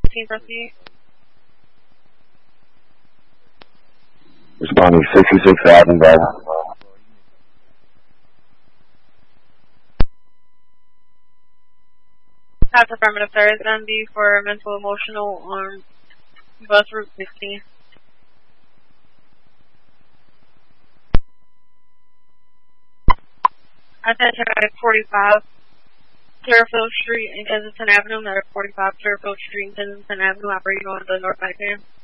16, proceed. Responding 66 Avenue. Pass affirmative, sir. It's going to be for mental emotional on bus route 16. Attention at 45 Clearfield Street in Kensington Avenue, at 45 Clearfield Street in Kensington Avenue, operating on the north side there.